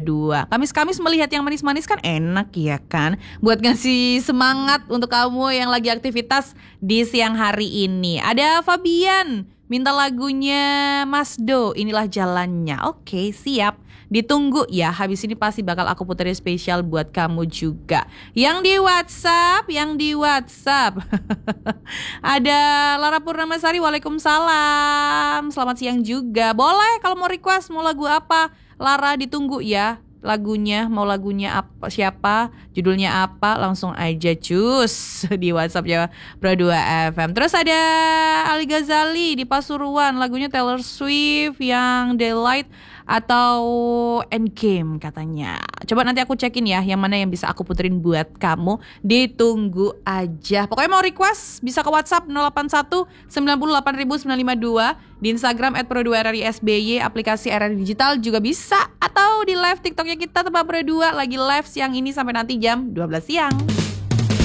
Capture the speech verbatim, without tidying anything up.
dua. Kamis-kamis melihat yang manis-manis kan enak ya kan, buat ngasih semangat untuk kamu yang lagi aktivitas di siang hari ini. Ada Fabian minta lagunya Mas Do, Inilah Jalannya. Oke, siap. Ditunggu ya, habis ini pasti bakal aku puterin spesial buat kamu juga. Yang di WhatsApp, yang di WhatsApp ada Lara Purnamasari, Waalaikumsalam. Selamat siang juga. Boleh kalau mau request mau lagu apa, Lara ditunggu ya. Lagunya, mau lagunya apa, siapa, judulnya apa, langsung aja cus di WhatsApp ya Pro dua F M. Terus ada Ali Ghazali di Pasuruan, lagunya Taylor Swift yang Daylight atau Endgame katanya. Coba nanti aku cekin ya yang mana yang bisa aku puterin buat kamu. Ditunggu aja. Pokoknya mau request bisa ke WhatsApp nol delapan satu sembilan delapan sembilan lima dua, di Instagram at pro dua r r i s b y, aplikasi R R I Digital juga bisa, atau di live TikToknya kita Tebak Pro dua lagi live siang ini sampai nanti jam dua belas siang.